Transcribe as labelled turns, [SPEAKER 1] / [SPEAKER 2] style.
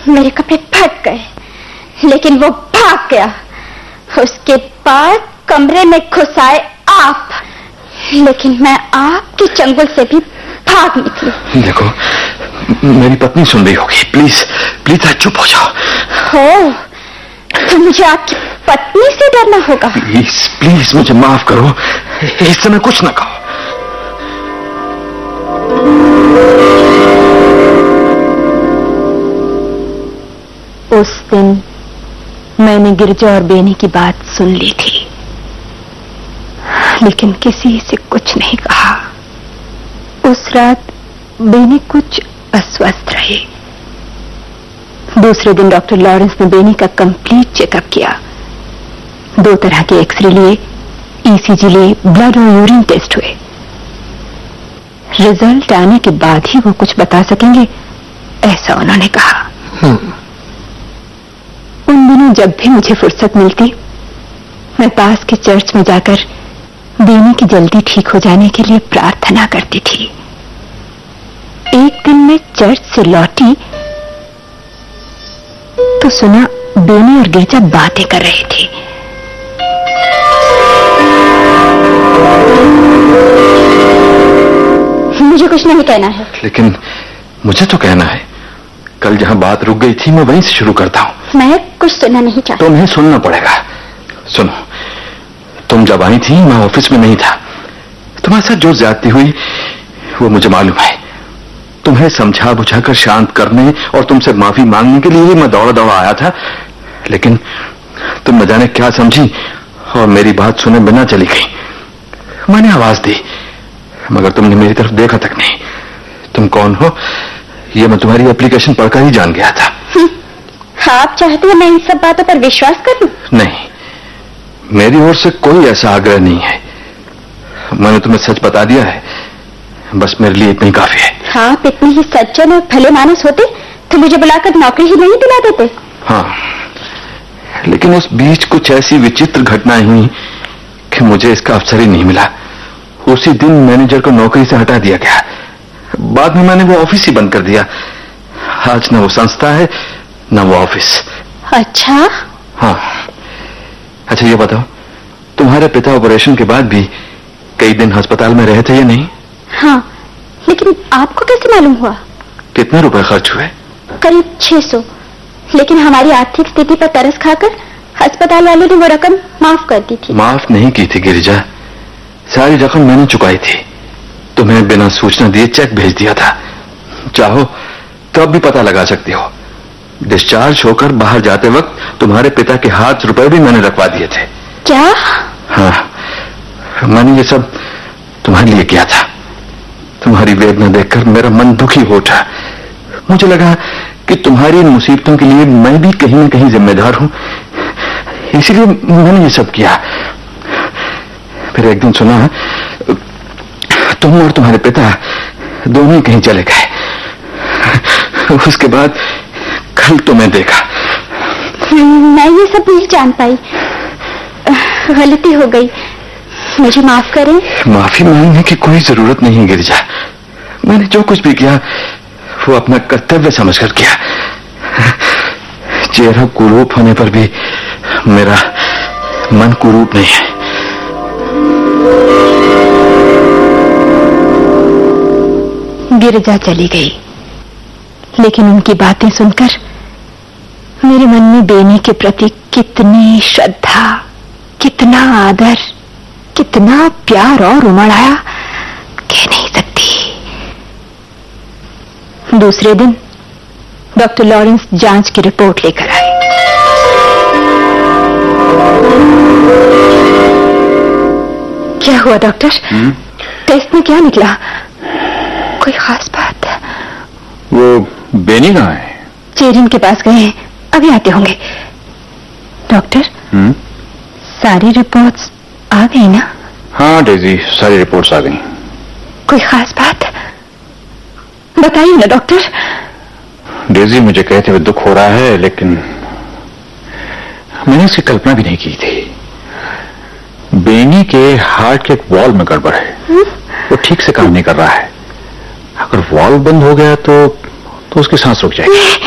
[SPEAKER 1] मेरे कपड़े फट गए, लेकिन वो भाग गया। उसके बाद कमरे में घुस आए आप, लेकिन मैं आपके चंगुल से भी भाग निकली।
[SPEAKER 2] देखो, मेरी पत्नी सुन रही होगी, प्लीज प्लीज चुप हो जाओ।
[SPEAKER 1] हो तो मुझे आपकी पत्नी से डरना होगा।
[SPEAKER 2] प्लीज प्लीज मुझे माफ करो, इस समय कुछ ना कहो।
[SPEAKER 1] उस दिन मैंने गिरजा और बेनी की बात सुन ली थी, लेकिन किसी से कुछ नहीं कहा। उस रात बेनी कुछ अस्वस्थ रहे। दूसरे दिन डॉक्टर लॉरेंस ने बेनी का कंप्लीट चेकअप किया। 2 तरह के एक्सरे लिए, ईसीजी लिए, ब्लड और यूरिन टेस्ट हुए। रिजल्ट आने के बाद ही वो कुछ बता सकेंगे, ऐसा उन्होंने कहा। उन दिनों जब भी मुझे फुर्सत मिलती, मैं पास के चर्च में जाकर बेनी की जल्दी ठीक हो जाने के लिए प्रार्थना करती थी। एक दिन मैं चर्च से लौटी तो सुना बेनी और गिरजा बातें कर रहे थे। मुझे कुछ नहीं कहना है।
[SPEAKER 2] लेकिन मुझे तो कहना है। कल जहां बात रुक गई थी, मैं वहीं से शुरू करता हूं।
[SPEAKER 1] मैं कुछ सुनना नहीं चाहता।
[SPEAKER 2] तुम्हें सुनना पड़ेगा। सुनो, तुम जब आई थी मैं ऑफिस में नहीं था। तुम्हारे साथ जो ज्यादती हुई वो मुझे मालूम है। तुम्हें समझा बुझाकर शांत करने और तुमसे माफी मांगने के लिए मैं दौड़ा दौड़ा आया था, लेकिन तुम न जाने क्या समझी और मेरी बात सुने बिना चली गई। मैंने आवाज दी, मगर तुमने मेरी तरफ देखा तक नहीं। तुम कौन हो ये मैं तुम्हारी एप्लीकेशन पढ़कर ही जान गया था।
[SPEAKER 1] आप चाहते हैं मैं इन सब बातों पर विश्वास कर लूं?
[SPEAKER 2] नहीं, मेरी ओर से कोई ऐसा आग्रह नहीं है। मैंने तुम्हें सच बता दिया है, बस मेरे लिए इतना ही काफी है।
[SPEAKER 1] आप इतने ही सज्जन और भले मानस होते तो मुझे बुलाकर नौकरी ही नहीं दिला देते।
[SPEAKER 2] हाँ, लेकिन उस बीच कुछ ऐसी विचित्र घटनाएं हुई कि मुझे इसका अवसर ही नहीं मिला। उसी दिन मैनेजर को नौकरी से हटा दिया गया। बाद में मैंने वो ऑफिस ही बंद कर दिया। आज न वो संस्था है न वो ऑफिस।
[SPEAKER 1] अच्छा?
[SPEAKER 2] हाँ। अच्छा ये बताओ, तुम्हारे पिता ऑपरेशन के बाद भी कई दिन अस्पताल में रहे थे या नहीं?
[SPEAKER 1] हाँ, लेकिन आपको कैसे मालूम हुआ?
[SPEAKER 2] कितने रुपए खर्च हुए?
[SPEAKER 1] करीब 600, लेकिन हमारी आर्थिक स्थिति पर तरस खाकर अस्पताल वाले ने वो रकम माफ कर दी थी।
[SPEAKER 2] माफ नहीं की थी गिरिजा, सारी रकम मैंने चुकाई थी। तुम्हें बिना सूचना दिए चेक भेज दिया था। चाहो तो अब भी पता लगा सकती हो। डिस्चार्ज होकर बाहर जाते वक्त तुम्हारे पिता के हाथ रुपए भी मैंने रखवा दिए थे।
[SPEAKER 1] क्या?
[SPEAKER 2] हाँ, मैंने ये सब तुम्हारे लिए किया था। तुम्हारी वेदना देखकर मेरा मन दुखी हो उठा। मुझे लगा कि तुम्हारी इन मुसीबतों के लिए मैं भी कहीं न कहीं जिम्मेदार हूं, इसलिए मैंने ये सब किया। फिर एक दिन सुना तुम और तुम्हारे पिता दोनों ही कहीं चले गए। उसके बाद कल तुम्हें देखा।
[SPEAKER 1] मैं ये सब नहीं जान पाई, गलती हो गई, मुझे माफ करें।
[SPEAKER 2] माफी मांगने की कोई जरूरत नहीं गिरिजा। मैंने जो कुछ भी किया वो अपना कर्तव्य समझकर किया। चेहरा कुरूप होने पर भी मेरा मन कुरूप नहीं है।
[SPEAKER 1] गिरिजा चली गई, लेकिन उनकी बातें सुनकर मेरे मन में बेनी के प्रति कितनी श्रद्धा, कितना आदर, कितना प्यार और उमड़ आया, कह नहीं सकती। दूसरे दिन डॉक्टर लॉरेंस जांच की रिपोर्ट लेकर आए। क्या हुआ डॉक्टर? टेस्ट में क्या निकला? कोई खास बात?
[SPEAKER 2] वो बेनी कहाँ है?
[SPEAKER 1] चेरिन के पास गए हैं, अभी आते होंगे। डॉक्टर, सारी रिपोर्ट्स आ गई ना?
[SPEAKER 2] हाँ डेजी, सारी रिपोर्ट्स आ गई।
[SPEAKER 1] कोई खास बात बताइए ना डॉक्टर।
[SPEAKER 2] डेजी, मुझे कहते हुए दुख हो रहा है, लेकिन मैंने इसकी कल्पना भी नहीं की थी। बेनी के हार्ट के वॉल्व में गड़बड़ है। वो ठीक से काम नहीं कर रहा है। अगर वॉल्व बंद हो गया तो उसकी सांस रुक जाएगी।